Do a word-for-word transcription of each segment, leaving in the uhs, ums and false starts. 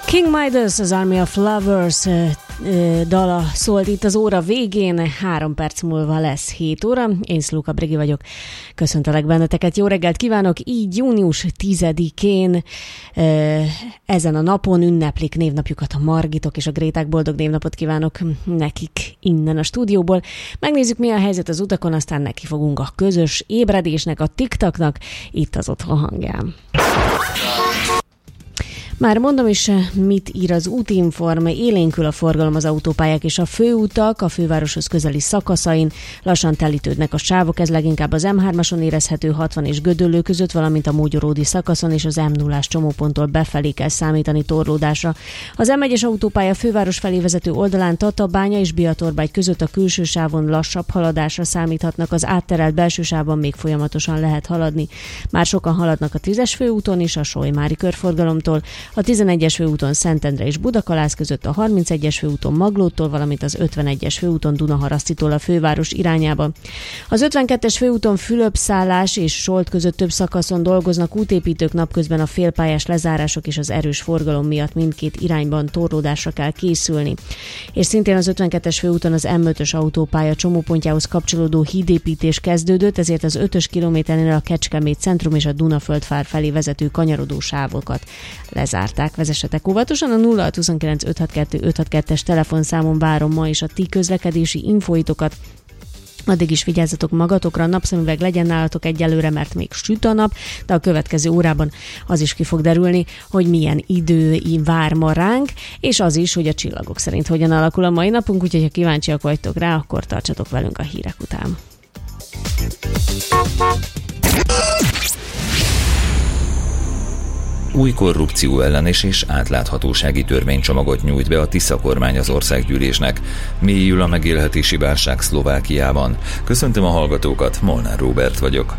King Midas, az Army of Lovers dala szólt itt az óra végén, három perc múlva lesz hét óra. Én Szlóka Brigi vagyok, köszöntelek benneteket, jó reggelt kívánok! Így június tizedikén ezen a napon ünneplik névnapjukat a Margitok és a Gréták, boldog névnapot kívánok nekik innen a stúdióból. Megnézzük, mi a helyzet az utakon, aztán neki fogunk a közös ébredésnek, a TikToknak, itt az Otthon hangján. Már mondom is, mit ír az Útinform, élénkül a forgalom az autópályák és a főutak, a fővároshoz közeli szakaszain, lassan telítődnek a sávok, ez leginkább az em hármason érezhető hatvan és Gödöllő között, valamint a Mogyoródi szakaszon és az em nullás csomóponttól befelé kell számítani torlódásra. Az em egyes autópálya főváros felé vezető oldalán Tatabánya és Biatorbágy között a külső sávon lassabb haladásra számíthatnak, az átterelt belső sávban még folyamatosan lehet haladni. Már sokan haladnak a tízes főúton is, a Solymári körforgalomtól, a tizenegyes főúton Szentendre és Budakalász között, a harmincegyes főúton Maglótól, valamint az ötvenegyes főúton Dunaharasztitól a főváros irányába. Az ötvenkettes főúton Fülöp-Szállás és Solt között több szakaszon dolgoznak útépítők, napközben a félpályás lezárások és az erős forgalom miatt mindkét irányban torlódásra kell készülni. És szintén az ötvenkettes főúton az em ötös autópálya csomópontjához kapcsolódó hídépítés kezdődött, ezért az ötös kilométernél a Kecskemét centrum és a Dunaföldvár felé vezető kanyarodó sávokat lezárták. Vezessetek óvatosan, a nulla hat huszonkilenc öt hat kettő öt hat kettes telefonszámon várom ma is a ti közlekedési infóitokat. Addig is vigyázzatok magatokra, a napszemüveg legyen nálatok egyelőre, mert még süt a nap, de a következő órában az is ki fog derülni, hogy milyen idő vár ma ránk, és az is, hogy a csillagok szerint hogyan alakul a mai napunk, úgyhogy ha kíváncsiak vagytok rá, akkor tartsatok velünk a hírek után. Új korrupció ellenes és átláthatósági törvénycsomagot nyújt be a Tisza kormány az országgyűlésnek. Mélyül a megélhetési válság Szlovákiában. Köszöntöm a hallgatókat, Molnár Róbert vagyok.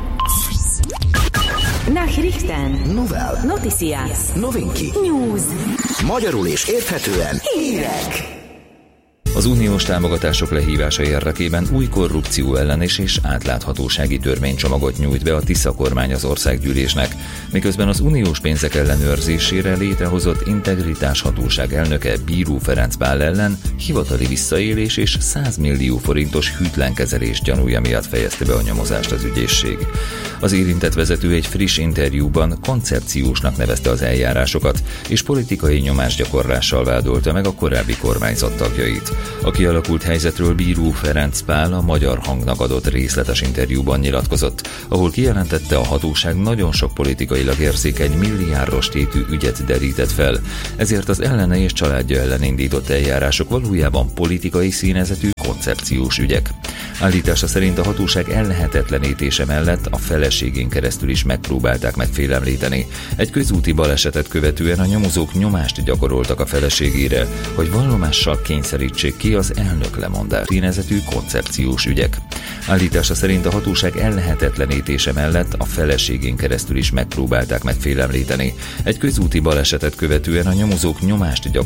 Nachrichten. Novel. Noticias. Novinki. News. Magyarul és érthetően. Hírek. Az uniós támogatások lehívása érdekében új korrupció ellenes és átláthatósági törvénycsomagot nyújt be a Tisza kormány az országgyűlésnek, miközben az uniós pénzek ellenőrzésére létrehozott integritáshatóság elnöke Bíró Ferenc Pál ellen hivatali visszaélés és száz millió forintos hűtlen kezelés gyanúja miatt fejezte be a nyomozást az ügyészség. Az érintett vezető egy friss interjúban koncepciósnak nevezte az eljárásokat, és politikai nyomásgyakorlással vádolta meg a korábbi kormányzat tagjait. A kialakult helyzetről Bíró Ferenc Pál a Magyar Hangnak adott részletes interjúban nyilatkozott, ahol kijelentette, a hatóság nagyon sok politikailag érzékeny milliárdos tétű ügyet derített fel, ezért az ellene és családja ellen indított eljárások valójában politikai színezetű koncepciós ügyek. Állítása szerint a hatóság ellehetetlenítése mellett a feleségén keresztül is megpróbálták megfélemlíteni. Egy közúti balesetet követően a nyomozók nyomást gyakoroltak a feleségére, hogy vallomással kényszerítsék ki az elnök lemondás színezetű koncepciós ügyek. Állítása szerint a hatóság ellehetetlenítése mellett a feleségén keresztül is megpróbálták megfélemlíteni. Egy közúti balesetet követően a nyomozók nyomást gyakoroltak